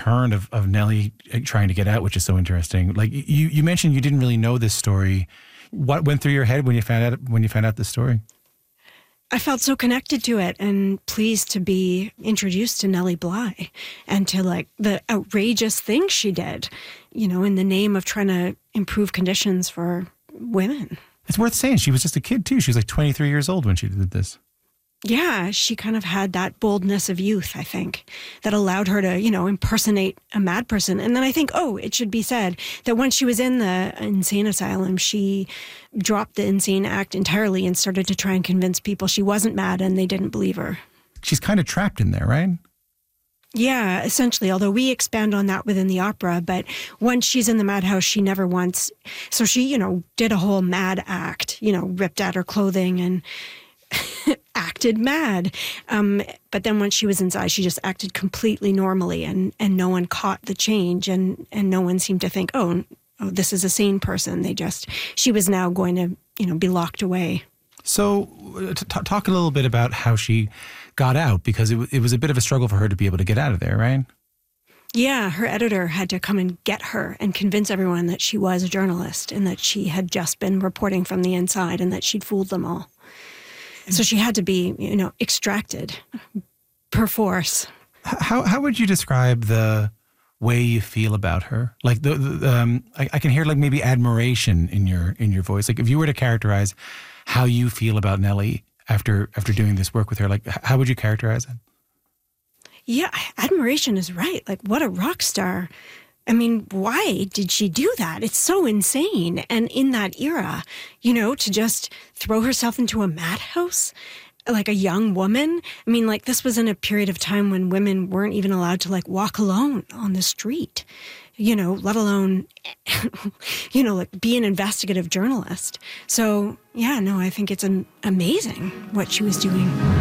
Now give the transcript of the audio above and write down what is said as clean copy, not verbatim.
turn of Nellie trying to get out, which is so interesting. Like you mentioned, you didn't really know this story. What went through your head when you found out this story? I felt so connected to it and pleased to be introduced to Nellie Bly and to like the outrageous things she did, in the name of trying to improve conditions for women. It's worth saying she was just a kid too. She was like 23 years old when she did this. Yeah, she kind of had that boldness of youth, I think, that allowed her to, impersonate a mad person. And then I think, it should be said that once she was in the insane asylum, she dropped the insane act entirely and started to try and convince people she wasn't mad and they didn't believe her. She's kind of trapped in there, right? Yeah, essentially, although we expand on that within the opera. But once she's in the madhouse, she never once... So she, did a whole mad act, ripped at her clothing and... acted mad. But then once she was inside, she just acted completely normally and no one caught the change and no one seemed to think, oh, this is a sane person. She was now going to, be locked away. So talk a little bit about how she got out, because it was a bit of a struggle for her to be able to get out of there, right? Yeah, her editor had to come and get her and convince everyone that she was a journalist and that she had just been reporting from the inside and that she'd fooled them all. So she had to be, extracted per force. How would you describe the way you feel about her? Like I can hear like maybe admiration in your voice. Like if you were to characterize how you feel about Nellie after doing this work with her, like how would you characterize it? Yeah, admiration is right. Like what a rock star. I mean, why did she do that? It's so insane. And in that era, to just throw herself into a madhouse, like a young woman. I mean, like this was in a period of time when women weren't even allowed to like walk alone on the street, let alone, like be an investigative journalist. So, yeah, no, I think it's amazing what she was doing.